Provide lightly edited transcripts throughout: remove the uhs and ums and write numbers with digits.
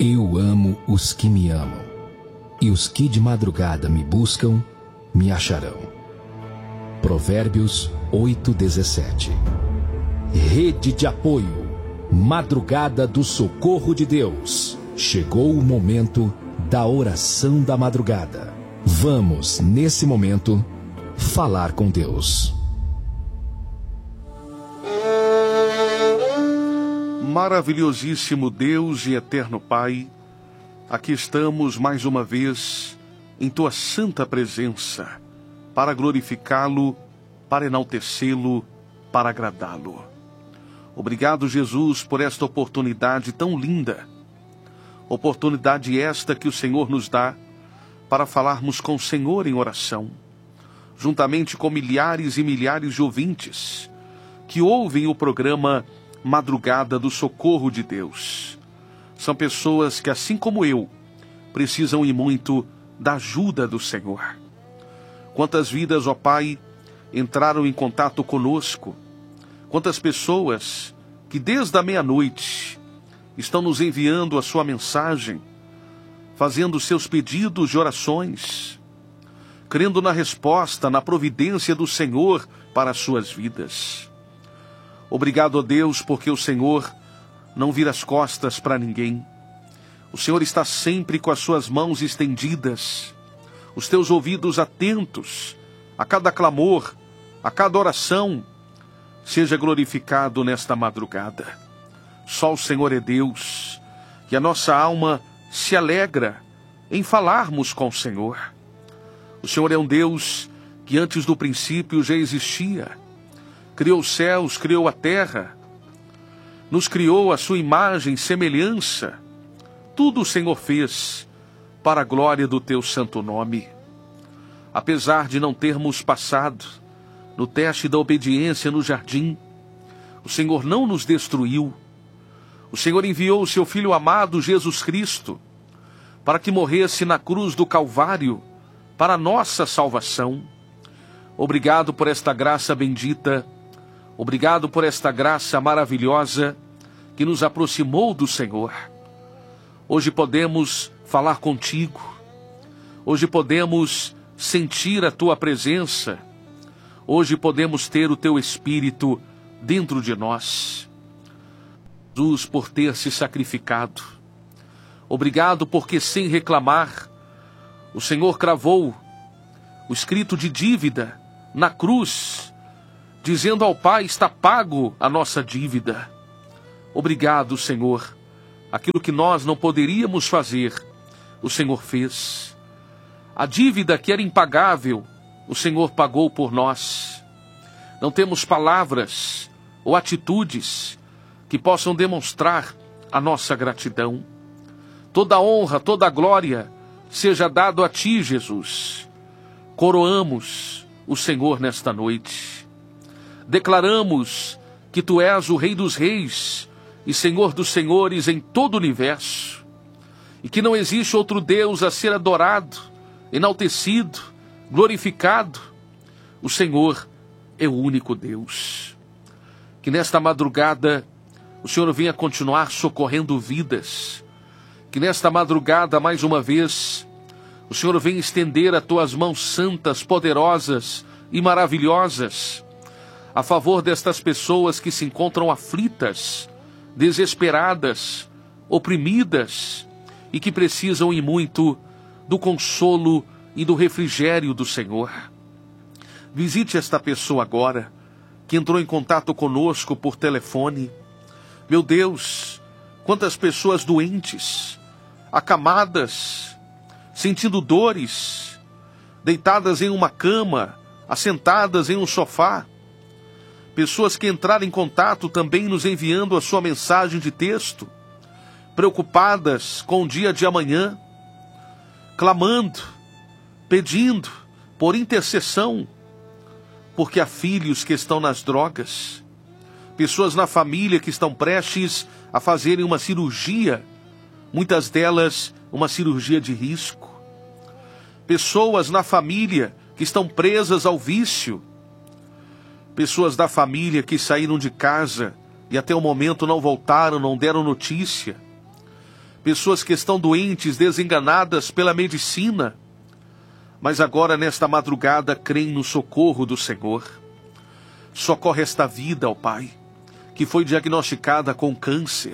Eu amo os que me amam, e os que de madrugada me buscam, me acharão. Provérbios 8:17. Rede de apoio, madrugada do socorro de Deus. Chegou o momento da oração da madrugada. Vamos, nesse momento, falar com Deus. Maravilhosíssimo Deus e eterno Pai, aqui estamos mais uma vez em Tua santa presença, para glorificá-lo, para enaltecê-lo, para agradá-lo. Obrigado, Jesus, por esta oportunidade tão linda, oportunidade esta que o Senhor nos dá para falarmos com o Senhor em oração, juntamente com milhares e milhares de ouvintes que ouvem o programa Madrugada do Socorro de Deus. São pessoas que, assim como eu, precisam e muito da ajuda do Senhor. Quantas vidas, ó Pai, entraram em contato conosco, quantas pessoas que desde a meia-noite estão nos enviando a sua mensagem, fazendo seus pedidos de orações, crendo na resposta, na providência do Senhor para as suas vidas. Obrigado a Deus, porque o Senhor não vira as costas para ninguém. O Senhor está sempre com as suas mãos estendidas, os teus ouvidos atentos a cada clamor, a cada oração. Seja glorificado nesta madrugada. Só o Senhor é Deus, e a nossa alma se alegra em falarmos com o Senhor. O Senhor é um Deus que antes do princípio já existia. Criou os céus, criou a terra, nos criou a sua imagem e semelhança. Tudo o Senhor fez para a glória do teu santo nome. Apesar de não termos passado no teste da obediência no jardim, o Senhor não nos destruiu. O Senhor enviou o seu Filho amado, Jesus Cristo, para que morresse na cruz do Calvário, para a nossa salvação. Obrigado por esta graça bendita, obrigado por esta graça maravilhosa que nos aproximou do Senhor. Hoje podemos falar contigo, hoje podemos sentir a tua presença, hoje podemos ter o teu Espírito dentro de nós. Jesus, por ter se sacrificado. Obrigado porque, sem reclamar, o Senhor cravou o escrito de dívida na cruz, dizendo ao Pai: está pago a nossa dívida. Obrigado, Senhor. Aquilo que nós não poderíamos fazer, o Senhor fez. A dívida que era impagável, o Senhor pagou por nós. Não temos palavras ou atitudes que possam demonstrar a nossa gratidão. Toda honra, toda glória seja dado a Ti, Jesus. Coroamos o Senhor nesta noite. Declaramos que Tu és o Rei dos Reis e Senhor dos Senhores em todo o universo, e que não existe outro Deus a ser adorado, enaltecido, glorificado. O Senhor é o único Deus. Que nesta madrugada o Senhor venha continuar socorrendo vidas. Que nesta madrugada, mais uma vez, o Senhor venha estender as Tuas mãos santas, poderosas e maravilhosas a favor destas pessoas que se encontram aflitas, desesperadas, oprimidas e que precisam e muito do consolo e do refrigério do Senhor. Visite esta pessoa agora, que entrou em contato conosco por telefone. Meu Deus, quantas pessoas doentes, acamadas, sentindo dores, deitadas em uma cama, assentadas em um sofá. Pessoas que entraram em contato também nos enviando a sua mensagem de texto, preocupadas com o dia de amanhã, clamando, pedindo por intercessão, porque há filhos que estão nas drogas, pessoas na família que estão prestes a fazerem uma cirurgia, muitas delas uma cirurgia de risco, pessoas na família que estão presas ao vício, pessoas da família que saíram de casa e até o momento não voltaram, não deram notícia, pessoas que estão doentes, desenganadas pela medicina, mas agora nesta madrugada creem no socorro do Senhor. Socorre esta vida, ó Pai, que foi diagnosticada com câncer.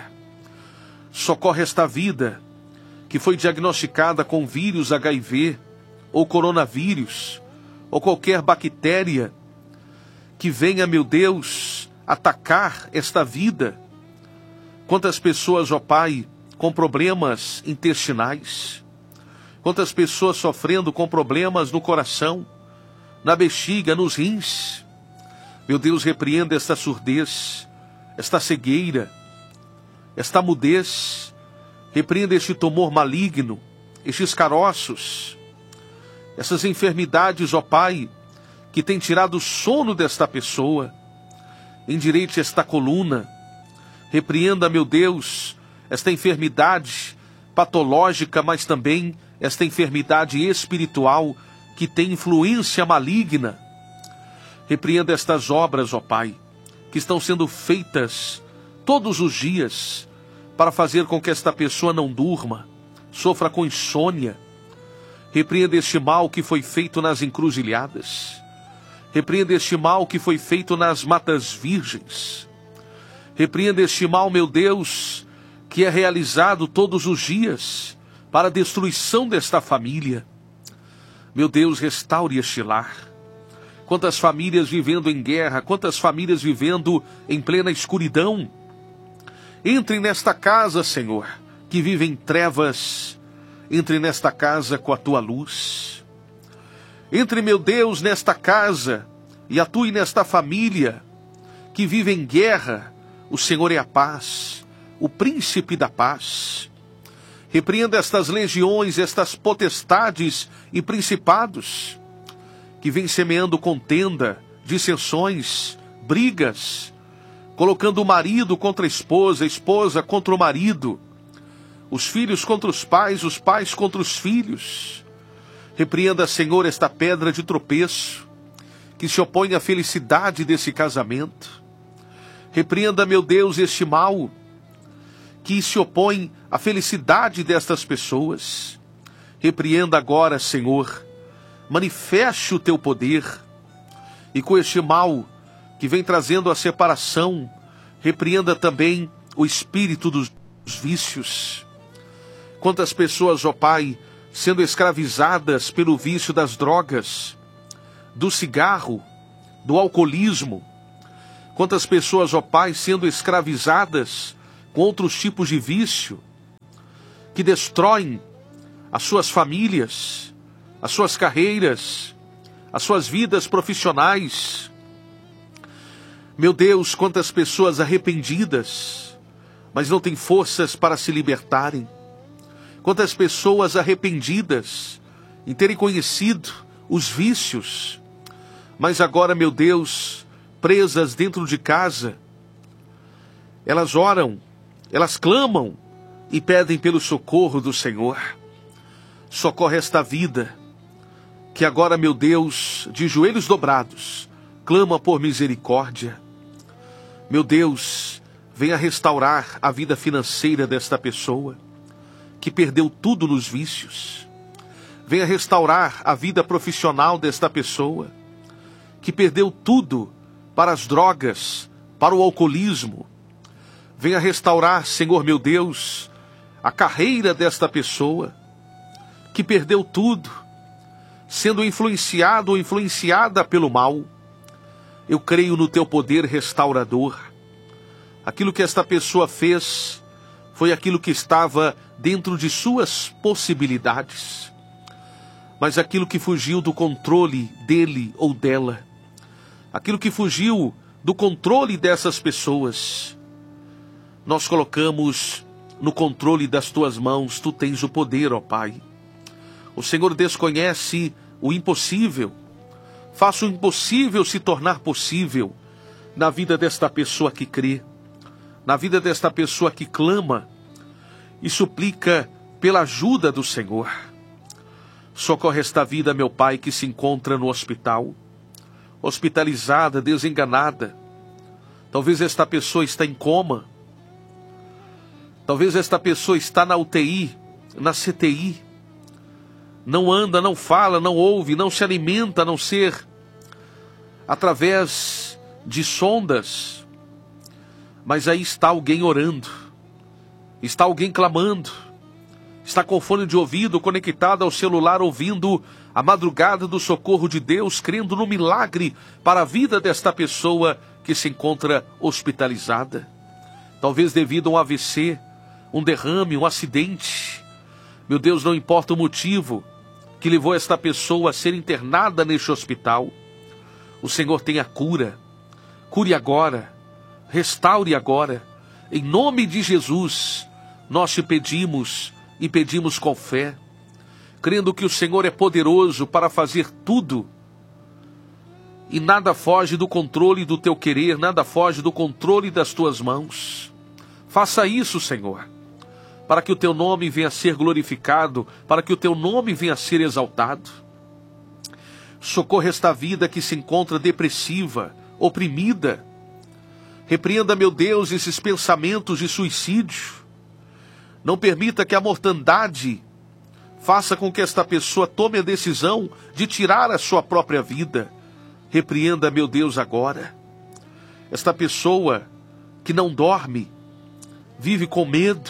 Socorre esta vida que foi diagnosticada com vírus HIV, ou coronavírus, ou qualquer bactéria que venha, meu Deus, atacar esta vida. Quantas pessoas, ó Pai, com problemas intestinais, quantas pessoas sofrendo com problemas no coração, na bexiga, nos rins. Meu Deus, repreenda esta surdez, esta cegueira, esta mudez. Repreenda este tumor maligno, estes caroços, essas enfermidades, ó Pai, que tem tirado o sono desta pessoa. Endireite esta coluna. Repreenda, meu Deus, esta enfermidade patológica, mas também esta enfermidade espiritual que tem influência maligna. Repreenda estas obras, ó Pai, que estão sendo feitas todos os dias para fazer com que esta pessoa não durma, sofra com insônia. Repreenda este mal que foi feito nas encruzilhadas. Repreenda este mal que foi feito nas matas virgens. Repreenda este mal, meu Deus, que é realizado todos os dias para a destruição desta família. Meu Deus, restaure este lar. Quantas famílias vivendo em guerra, quantas famílias vivendo em plena escuridão. Entre nesta casa, Senhor, que vive em trevas. Entre nesta casa com a tua luz. Entre, meu Deus, nesta casa e atue nesta família que vive em guerra. O Senhor é a paz, o príncipe da paz. Repreenda estas legiões, estas potestades e principados que vêm semeando contenda, dissensões, brigas, colocando o marido contra a esposa contra o marido, os filhos contra os pais contra os filhos. Repreenda, Senhor, esta pedra de tropeço que se opõe à felicidade desse casamento. Repreenda, meu Deus, este mal que se opõe à felicidade destas pessoas. Repreenda agora, Senhor, manifeste o teu poder, e com este mal que vem trazendo a separação, repreenda também o espírito dos vícios. Quantas pessoas, ó Pai, sendo escravizadas pelo vício das drogas, do cigarro, do alcoolismo. Quantas pessoas, ó Pai, sendo escravizadas com outros tipos de vício, que destroem as suas famílias, as suas carreiras, as suas vidas profissionais. Meu Deus, quantas pessoas arrependidas, mas não têm forças para se libertarem. Quantas pessoas arrependidas em terem conhecido os vícios, mas agora, meu Deus, presas dentro de casa, elas oram, elas clamam e pedem pelo socorro do Senhor. Socorre esta vida, que agora, meu Deus, de joelhos dobrados, clama por misericórdia. Meu Deus, venha restaurar a vida financeira desta pessoa, que perdeu tudo nos vícios. Venha restaurar a vida profissional desta pessoa, que perdeu tudo para as drogas, para o alcoolismo. Venha restaurar, Senhor meu Deus, a carreira desta pessoa, que perdeu tudo, sendo influenciado ou influenciada pelo mal. Eu creio no teu poder restaurador. Aquilo que esta pessoa fez foi aquilo que estava dentro de suas possibilidades. Mas aquilo que fugiu do controle dele ou dela, aquilo que fugiu do controle dessas pessoas, nós colocamos no controle das tuas mãos. Tu tens o poder, ó Pai. O Senhor desconhece o impossível. Faça o impossível se tornar possível na vida desta pessoa que crê, na vida desta pessoa que clama e suplica pela ajuda do Senhor. Socorre esta vida, meu Pai, que se encontra no hospital, hospitalizada, desenganada. Talvez esta pessoa está em coma. Talvez esta pessoa está na UTI, na CTI. Não anda, não fala, não ouve, não se alimenta, a não ser através de sondas. Mas aí está alguém orando, está alguém clamando, está com fone de ouvido conectado ao celular, ouvindo a madrugada do socorro de Deus, crendo no milagre para a vida desta pessoa que se encontra hospitalizada. Talvez devido a um AVC, um derrame, um acidente. Meu Deus, não importa o motivo que levou esta pessoa a ser internada neste hospital. O Senhor tem a cura. Cure agora. Restaure agora. Em nome de Jesus, nós te pedimos e pedimos com fé, crendo que o Senhor é poderoso para fazer tudo. E nada foge do controle do teu querer, nada foge do controle das tuas mãos. Faça isso, Senhor, para que o teu nome venha a ser glorificado, para que o teu nome venha a ser exaltado. Socorra esta vida que se encontra depressiva, oprimida. Repreenda, meu Deus, esses pensamentos de suicídio. Não permita que a mortandade faça com que esta pessoa tome a decisão de tirar a sua própria vida. Repreenda, meu Deus, agora. Esta pessoa que não dorme, vive com medo,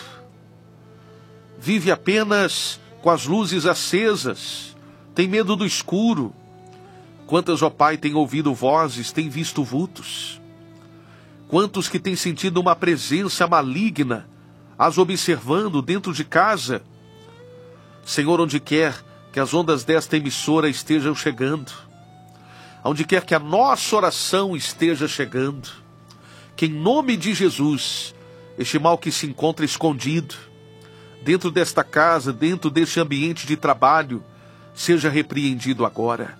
vive apenas com as luzes acesas, tem medo do escuro. Quantas, ó Pai, têm ouvido vozes, têm visto vultos? Quantos que têm sentido uma presença maligna, as observando dentro de casa? Senhor, onde quer que as ondas desta emissora estejam chegando, onde quer que a nossa oração esteja chegando, que em nome de Jesus, este mal que se encontra escondido, dentro desta casa, dentro deste ambiente de trabalho, seja repreendido agora.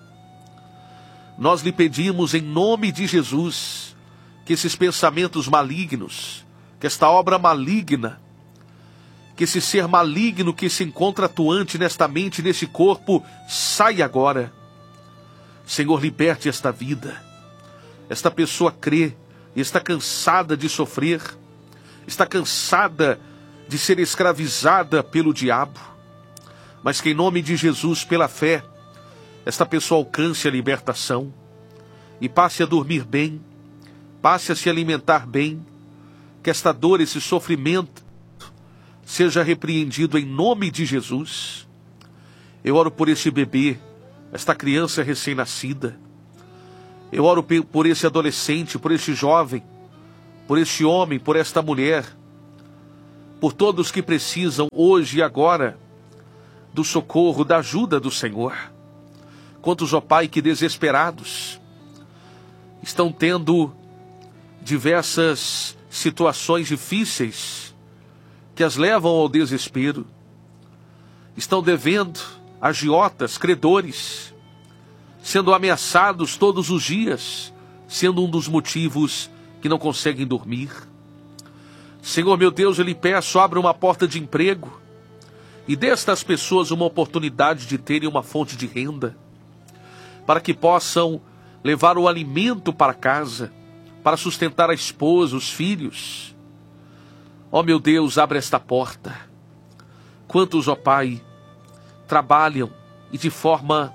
Nós lhe pedimos em nome de Jesus, que esses pensamentos malignos, que esta obra maligna, que esse ser maligno que se encontra atuante nesta mente, neste corpo, saia agora. Senhor, liberte esta vida. Esta pessoa crê e está cansada de sofrer, está cansada de ser escravizada pelo diabo, mas que em nome de Jesus, pela fé, esta pessoa alcance a libertação e passe a dormir bem, passe a se alimentar bem, que esta dor, esse sofrimento, seja repreendido em nome de Jesus. Eu oro por esse bebê, esta criança recém-nascida. Eu oro por esse adolescente, por esse jovem, por este homem, por esta mulher, por todos que precisam hoje e agora do socorro, da ajuda do Senhor. Quantos, ó Pai, que desesperados estão tendo diversas situações difíceis que as levam ao desespero. Estão devendo, agiotas, credores, sendo ameaçados todos os dias, sendo um dos motivos que não conseguem dormir. Senhor, meu Deus, eu lhe peço, abra uma porta de emprego e dê a estas pessoas uma oportunidade de terem uma fonte de renda, para que possam levar o alimento para casa, para sustentar a esposa, os filhos. Ó meu Deus, abre esta porta. Quantos, ó Pai, trabalham e de forma,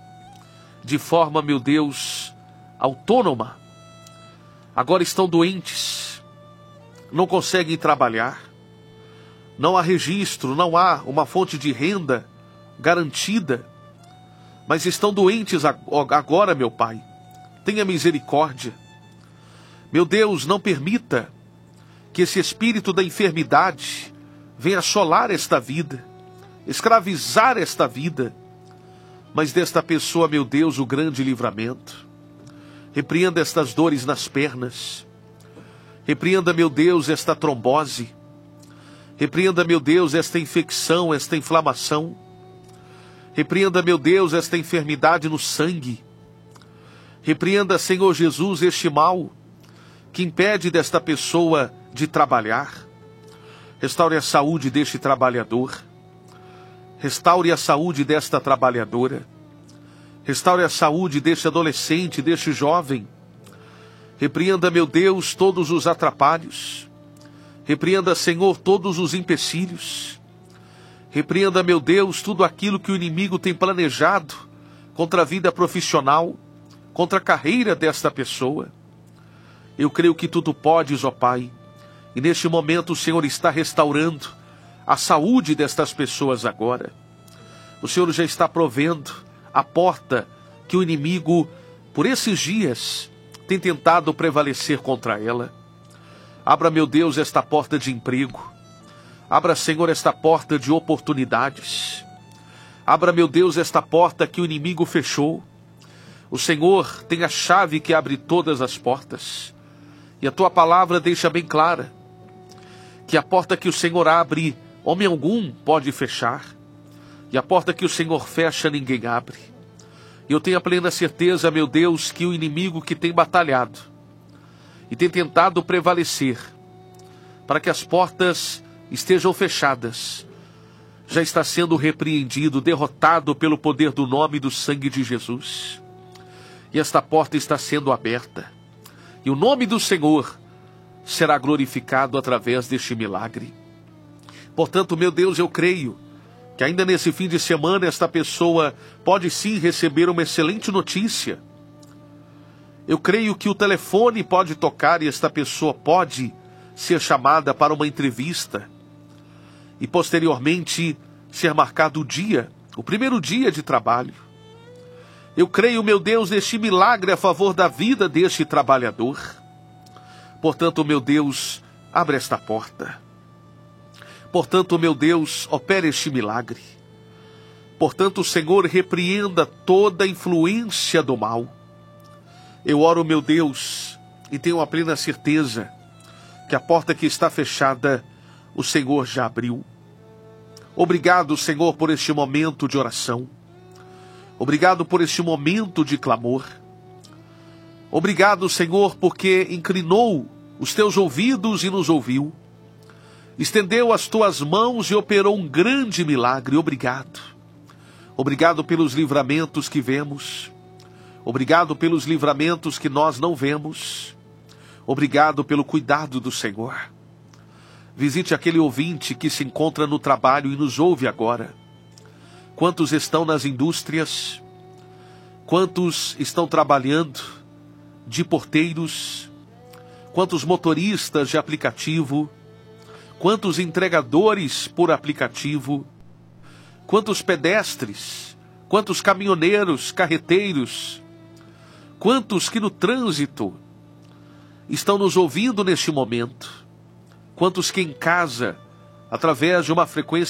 meu Deus, autônoma, agora estão doentes, não conseguem trabalhar, não há registro, não há uma fonte de renda garantida, mas estão doentes agora, meu Pai. Tenha misericórdia. Meu Deus, não permita que esse espírito da enfermidade venha assolar esta vida, escravizar esta vida, mas desta pessoa, meu Deus, o grande livramento. Repreenda estas dores nas pernas. Repreenda, meu Deus, esta trombose. Repreenda, meu Deus, esta infecção, esta inflamação. Repreenda, meu Deus, esta enfermidade no sangue. Repreenda, Senhor Jesus, este mal que impede desta pessoa de trabalhar. Restaure a saúde deste trabalhador. Restaure a saúde desta trabalhadora. Restaure a saúde deste adolescente, deste jovem. Repreenda, meu Deus, todos os atrapalhos. Repreenda, Senhor, todos os empecilhos. Repreenda, meu Deus, tudo aquilo que o inimigo tem planejado contra a vida profissional, contra a carreira desta pessoa. Eu creio que tudo podes, ó Pai, e neste momento o Senhor está restaurando a saúde destas pessoas agora. O Senhor já está provendo a porta que o inimigo, por esses dias, tem tentado prevalecer contra ela. Abra, meu Deus, esta porta de emprego. Abra, Senhor, esta porta de oportunidades. Abra, meu Deus, esta porta que o inimigo fechou. O Senhor tem a chave que abre todas as portas. E a tua palavra deixa bem clara que a porta que o Senhor abre, homem algum pode fechar. E a porta que o Senhor fecha, ninguém abre. E eu tenho a plena certeza, meu Deus, que o inimigo que tem batalhado e tem tentado prevalecer para que as portas estejam fechadas, já está sendo repreendido, derrotado pelo poder do nome e do sangue de Jesus. E esta porta está sendo aberta. E o nome do Senhor será glorificado através deste milagre. Portanto, meu Deus, eu creio que ainda nesse fim de semana esta pessoa pode sim receber uma excelente notícia. Eu creio que o telefone pode tocar e esta pessoa pode ser chamada para uma entrevista. E posteriormente ser marcado o dia, o primeiro dia de trabalho. Eu creio, meu Deus, neste milagre a favor da vida deste trabalhador. Portanto, meu Deus, abre esta porta. Portanto, meu Deus, opere este milagre. Portanto, Senhor, repreenda toda a influência do mal. Eu oro, meu Deus, e tenho a plena certeza que a porta que está fechada, o Senhor já abriu. Obrigado, Senhor, por este momento de oração. Obrigado por este momento de clamor. Obrigado, Senhor, porque inclinou os teus ouvidos e nos ouviu. Estendeu as tuas mãos e operou um grande milagre. Obrigado. Obrigado pelos livramentos que vemos. Obrigado pelos livramentos que nós não vemos. Obrigado pelo cuidado do Senhor. Visite aquele ouvinte que se encontra no trabalho e nos ouve agora. Quantos estão nas indústrias? Quantos estão trabalhando de porteiros? Quantos motoristas de aplicativo? Quantos entregadores por aplicativo? Quantos pedestres? Quantos caminhoneiros, carreteiros? Quantos que no trânsito estão nos ouvindo neste momento? Quantos que em casa, através de uma frequência